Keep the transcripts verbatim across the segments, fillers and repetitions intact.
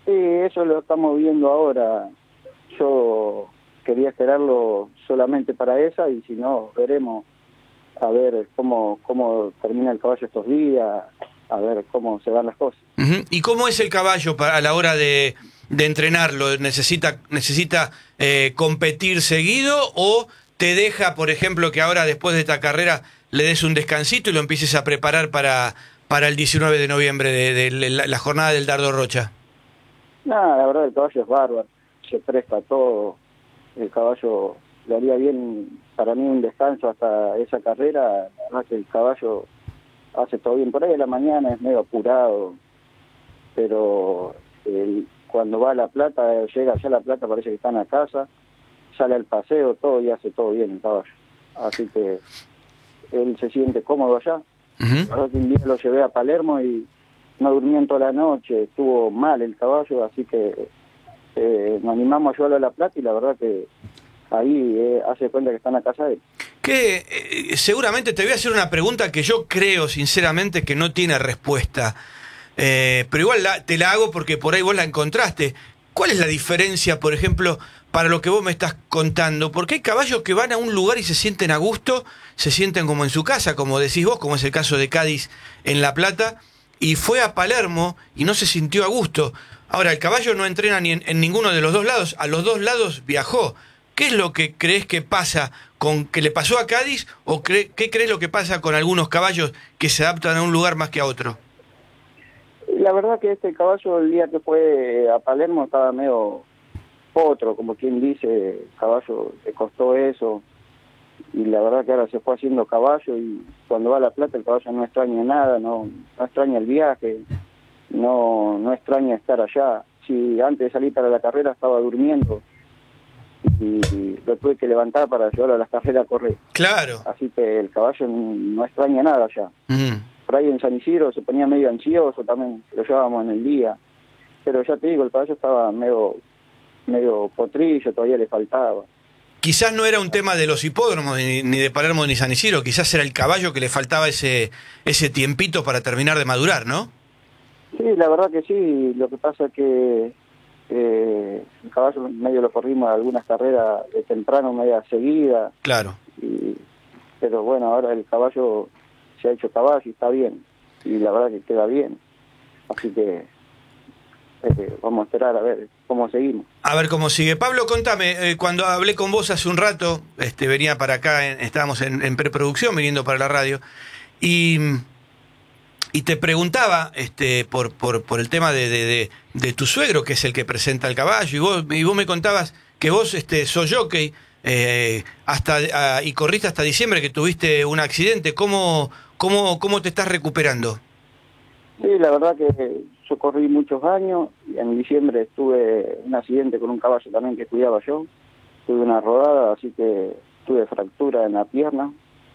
Sí, eso lo estamos viendo ahora. Yo quería esperarlo solamente para esa y si no, veremos a ver cómo, cómo termina el caballo estos días, a ver cómo se dan las cosas. Uh-huh. ¿Y cómo es el caballo para, a la hora de, de entrenarlo? ¿Necesita, necesita eh, competir seguido o te deja, por ejemplo, que ahora después de esta carrera le des un descansito y lo empieces a preparar para, para el diecinueve de noviembre, de, de, de la, la jornada del Dardo Rocha? Nada, la verdad el caballo es bárbaro, se presta a todo, el caballo le haría bien para mí un descanso hasta esa carrera, además que el caballo hace todo bien, por ahí a la mañana es medio apurado, pero el, cuando va a La Plata, llega allá a La Plata, parece que está en la casa, sale al paseo, todo y hace todo bien el caballo, así que él se siente cómodo allá. Uh-huh. La verdad que un día lo llevé a Palermo y no durmió en toda la noche, estuvo mal el caballo, así que eh, nos animamos a llevarlo a La Plata y la verdad que ahí eh, hace cuenta que está en la casa de él. Que eh, seguramente te voy a hacer una pregunta que yo creo sinceramente que no tiene respuesta, eh, pero igual la, te la hago porque por ahí vos la encontraste. ¿Cuál es la diferencia, por ejemplo, para lo que vos me estás contando? Porque hay caballos que van a un lugar y se sienten a gusto, se sienten como en su casa, como decís vos, como es el caso de Cádiz en La Plata, y fue a Palermo y no se sintió a gusto. Ahora, el caballo no entrena ni en, en ninguno de los dos lados, a los dos lados viajó. ¿Qué es lo que crees que pasa con que le pasó a Cádiz o cre, qué crees lo que pasa con algunos caballos que se adaptan a un lugar más que a otro? La verdad que este caballo el día que fue a Palermo estaba medio potro, como quien dice, el caballo le costó eso y la verdad que ahora se fue haciendo caballo y cuando va a La Plata el caballo no extraña nada, no, no extraña el viaje, no, no extraña estar allá. Si antes de salir para la carrera estaba durmiendo y, y lo tuve que levantar para llevarlo a las carreras a correr. Claro. Así que el caballo no extraña nada allá. Mm. Por ahí en San Isidro se ponía medio ansioso, también lo llevábamos en el día. Pero ya te digo, el caballo estaba medio, medio potrillo, todavía le faltaba. Quizás no era un tema de los hipódromos, ni, ni de Palermo ni San Isidro, quizás era el caballo que le faltaba ese, ese tiempito para terminar de madurar, ¿no? Sí, la verdad que sí, lo que pasa es que eh, el caballo medio lo corrimos algunas carreras de temprano, media seguida. Claro. Y, pero bueno, ahora el caballo se ha hecho caballo y está bien, y la verdad que queda bien, así que eh, vamos a esperar a ver cómo seguimos. A ver cómo sigue. Pablo, contame, eh, cuando hablé con vos hace un rato, este, venía para acá, en, estábamos en, en preproducción, viniendo para la radio, y, y te preguntaba este, por, por, por el tema de, de, de, de tu suegro, que es el que presenta el caballo, y vos, y vos me contabas que vos este, sos jockey, eh, hasta, a, y corriste hasta diciembre, que tuviste un accidente. ¿Cómo, cómo, cómo te estás recuperando? Sí, la verdad que yo corrí muchos años y en diciembre tuve un accidente con un caballo también que cuidaba yo. Tuve una rodada, así que tuve fractura en la pierna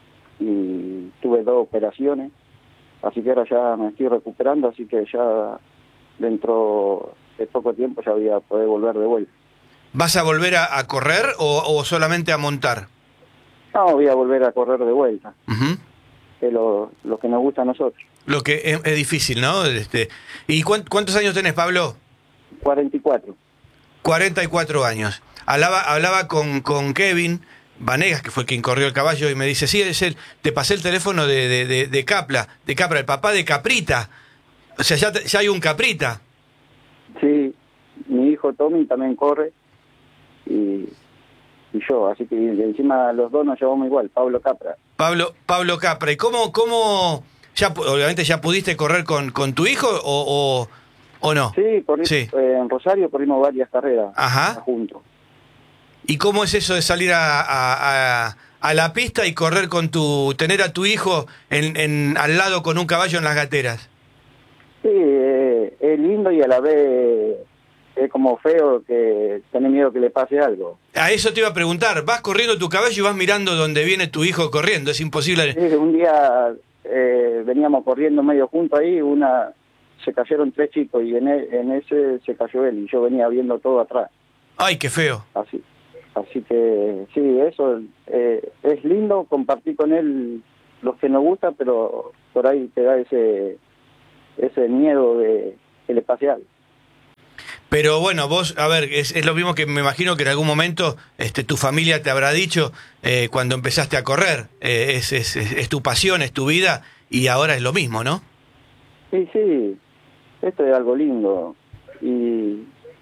y tuve dos operaciones. Así que ahora ya me estoy recuperando, así que ya dentro de poco tiempo ya voy a poder volver de vuelta. ¿Vas a volver a, a correr o, o solamente a montar? No, voy a volver a correr de vuelta. Uh-huh. Que es lo, lo que nos gusta a nosotros. Lo que es, es difícil, ¿no? Este, ¿y cuántos, cuántos años tenés, Pablo? cuarenta y cuatro. cuarenta y cuatro años. Hablaba, hablaba con, con Kevin Vanegas, que fue quien corrió el caballo, y me dice, sí, es él. Te pasé el teléfono de, de, de, de Capla, de Capra, el papá de Caprita. O sea, ya, ya hay un Caprita. Sí, mi hijo Tommy también corre y, y yo, así que encima los dos nos llevamos igual, Pablo Capra. Pablo, Pablo Capra. ¿Y cómo, cómo ya, obviamente ya pudiste correr con, con tu hijo o, o, o no? Sí, corrí, Sí. Eh, en Rosario corrimos varias carreras. Ajá. Juntos. ¿Y cómo es eso de salir a, a, a, a la pista y correr con tu, tener a tu hijo en, en, al lado con un caballo en las gateras? Sí, eh, es lindo y a la vez es como feo que tenés miedo que le pase algo. A eso te iba a preguntar, vas corriendo tu caballo y vas mirando dónde viene tu hijo corriendo, es imposible. Sí, un día eh, veníamos corriendo medio juntos ahí, una se cayeron tres chicos y en, e, en ese se cayó él y yo venía viendo todo atrás. Ay, qué feo. Así, así que sí, eso eh, es lindo compartir con él los que nos gusta, pero por ahí te da ese ese miedo de que le pase algo. Pero bueno, vos, a ver, es, es lo mismo que me imagino que en algún momento este, tu familia te habrá dicho eh, cuando empezaste a correr. Eh, es, es, es, es tu pasión, es tu vida, y ahora es lo mismo, ¿no? Sí, sí, esto es algo lindo. Y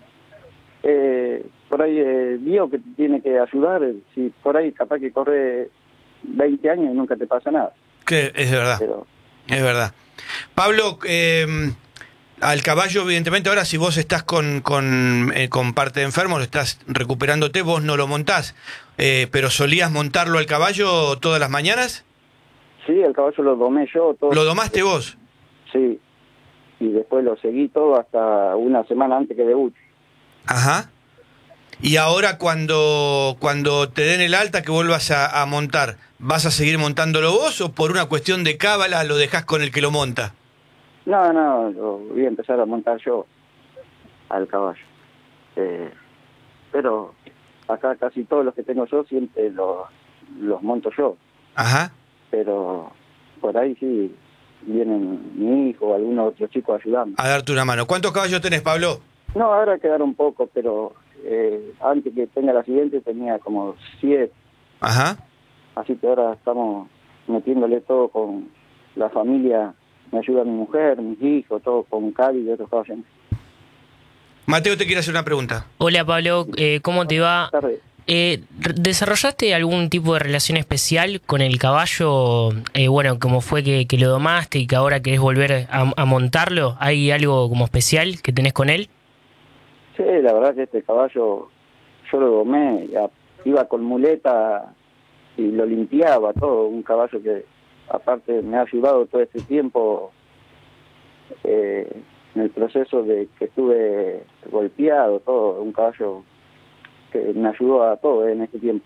eh, por ahí eh, vio que te tiene que ayudar. Si por ahí capaz que corre veinte años y nunca te pasa nada. Que es verdad, Pero, es verdad. Pablo, eh, al caballo, evidentemente, ahora si vos estás con, con, eh, con parte de enfermo, lo estás recuperándote, vos no lo montás, eh, pero ¿solías montarlo al caballo todas las mañanas? sí, el caballo lo domé yo. Todo. ¿Lo domaste vos? Sí, y después lo seguí todo hasta una semana antes que debute. Ajá. Y ahora cuando, cuando te den el alta que vuelvas a, a montar, ¿vas a seguir montándolo vos o por una cuestión de cábala lo dejás con el que lo monta? No, no, lo voy a empezar a montar yo al caballo. Eh, pero acá casi todos los que tengo yo siempre los, los monto yo. Ajá. Pero por ahí sí vienen mi hijo o algunos otros chicos ayudando. A darte una mano. ¿Cuántos caballos tenés, Pablo? No, ahora quedaron pocos, pero eh, antes que tenga el accidente tenía como siete. Ajá. Así que ahora estamos metiéndole todo con la familia. Me ayuda mi mujer, mis hijos, todo con Cali y otros caballos. Mateo te quiere hacer una pregunta. Hola Pablo, eh, ¿cómo te va? Buenas tardes. Eh, ¿Desarrollaste algún tipo de relación especial con el caballo? Eh, bueno, como fue que, que lo domaste y que ahora querés volver a, a montarlo. ¿Hay algo como especial que tenés con él? Sí, la verdad que este caballo yo lo domé, ya iba con muleta y lo limpiaba todo. Un caballo que aparte me ha ayudado todo este tiempo eh, en el proceso de que estuve golpeado, todo. Un caballo que me ayudó a todo en este tiempo.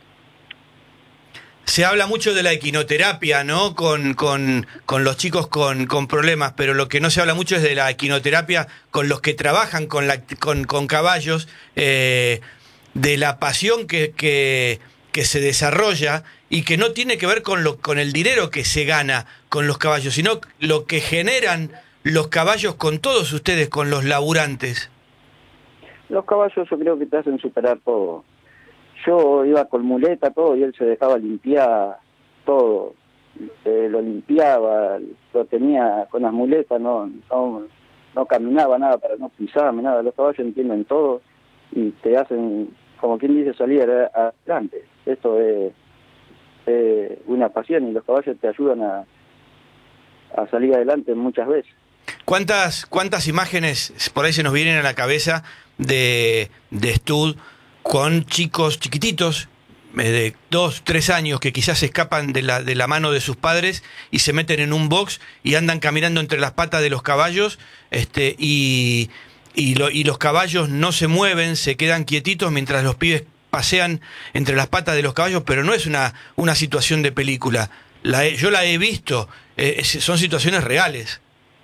Se habla mucho de la equinoterapia, ¿no? Con, con, con los chicos con, con problemas, pero lo que no se habla mucho es de la equinoterapia con los que trabajan con, la, con, con caballos, eh, de la pasión que, que, que se desarrolla y que no tiene que ver con, lo, con el dinero que se gana con los caballos, sino lo que generan los caballos con todos ustedes, con los laburantes. Los caballos yo creo que te hacen superar todo. Yo iba con muleta, todo, y él se dejaba limpiar todo. Eh, lo limpiaba, lo tenía con las muletas, no, no, no caminaba nada para no pisarme, nada. Los caballos entienden todo y te hacen, como quien dice, salir adelante. Esto es, es una pasión y los caballos te ayudan a, a salir adelante muchas veces. ¿Cuántas, cuántas imágenes por ahí se nos vienen a la cabeza de, de Stud con chicos chiquititos eh, de dos, tres años que quizás se escapan de la, de la mano de sus padres y se meten en un box y andan caminando entre las patas de los caballos este, y, y, lo, y los caballos no se mueven, se quedan quietitos mientras los pibes pasean entre las patas de los caballos, pero no es una, una situación de película. La he, yo la he visto, eh, son situaciones reales.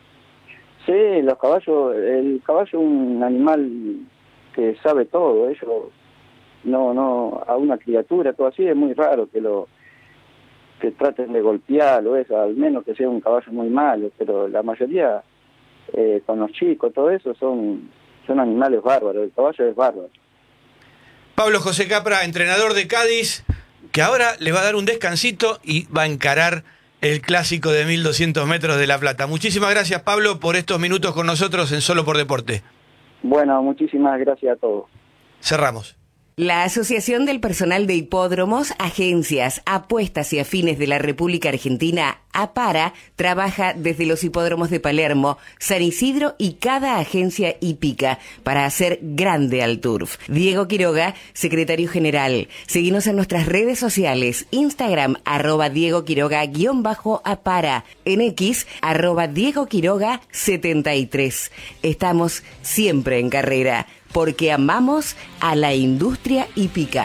Sí, los caballos, el caballo es un animal que sabe todo. Ellos no, no, a una criatura, todo así, es muy raro que lo que traten de golpearlo, eso, al menos que sea un caballo muy malo, pero la mayoría, eh, con los chicos, todo eso, son, son animales bárbaros, el caballo es bárbaro. Pablo José Capra, entrenador de Cádiz, que ahora le va a dar un descansito y va a encarar el clásico de mil doscientos metros de La Plata. Muchísimas gracias, Pablo, por estos minutos con nosotros en Solo por Deporte. Bueno, muchísimas gracias a todos. Cerramos. La Asociación del Personal de Hipódromos, Agencias, Apuestas y Afines de la República Argentina, APARA, trabaja desde los hipódromos de Palermo, San Isidro y cada agencia hípica para hacer grande al turf. Diego Quiroga, secretario general. Seguinos en nuestras redes sociales, Instagram, arroba Diego Quiroga, guión bajo APARA, en X, arroba Diego Quiroga setenta y tres. Estamos siempre en carrera, porque amamos a la industria hípica.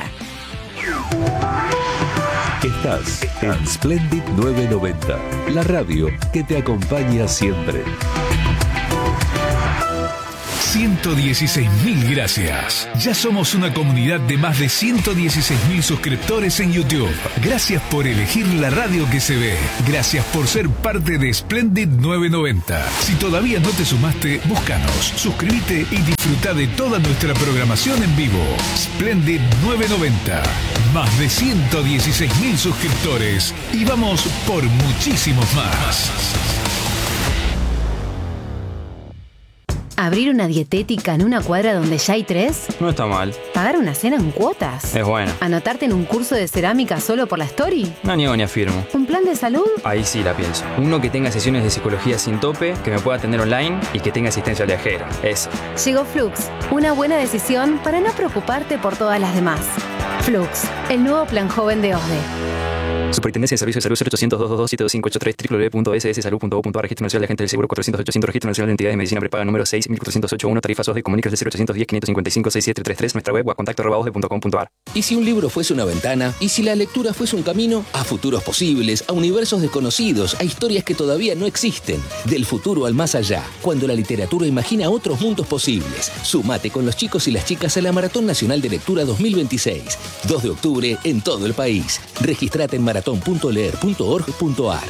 Estás en Splendid novecientos noventa, la radio que te acompaña siempre. ciento dieciséis mil gracias. Ya somos una comunidad de más de ciento dieciséis mil suscriptores en YouTube. Gracias por elegir la radio que se ve. Gracias por ser parte de Splendid novecientos noventa. Si todavía no te sumaste, búscanos, suscríbete y disfruta de toda nuestra programación en vivo. Splendid novecientos noventa. Más de ciento dieciséis mil suscriptores. Y vamos por muchísimos más. ¿Abrir una dietética en una cuadra donde ya hay tres? No está mal. ¿Pagar una cena en cuotas? Es bueno. ¿Anotarte en un curso de cerámica solo por la story? No niego ni afirmo. ¿Un plan de salud? Ahí sí la pienso. Uno que tenga sesiones de psicología sin tope, que me pueda atender online y que tenga asistencia viajera. Eso. Llegó Flux. Una buena decisión para no preocuparte por todas las demás. Flux, el nuevo plan joven de O S D E. Superintendencia de Servicios de Salud cero ochocientos, doscientos veintidós, siete dos cinco ocho tres, doble u doble u doble u punto ese ese salud punto gov punto a r, Registro Nacional de Agentes del Seguro cuatrocientos ochocientos, Registro Nacional de Entidades de Medicina Prepaga número seis mil cuatrocientos ochenta y uno, tarifas O S D E, comuníquese al cero ochocientos diez, quinientos cincuenta y cinco, sesenta y siete treinta y tres, nuestra web o a contacto arroba osde punto com punto a r. ¿Y si un libro fuese una ventana? ¿Y si la lectura fuese un camino? A futuros posibles, a universos desconocidos, a historias que todavía no existen. Del futuro al más allá, cuando la literatura imagina otros mundos posibles. Sumate con los chicos y las chicas a la Maratón Nacional de Lectura dos mil veintiséis. dos de octubre en todo el país. Registrate en maratón punto leer punto org punto a r.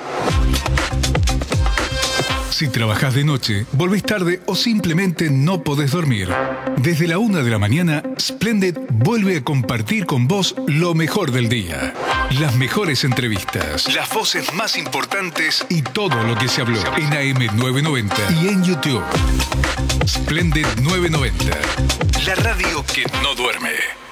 Si trabajás de noche, volvés tarde o simplemente no podés dormir, desde la una de la mañana, Splendid vuelve a compartir con vos lo mejor del día. Las mejores entrevistas, las voces más importantes y todo lo que se habló en A M novecientos noventa y en YouTube. Splendid novecientos noventa, la radio que no duerme.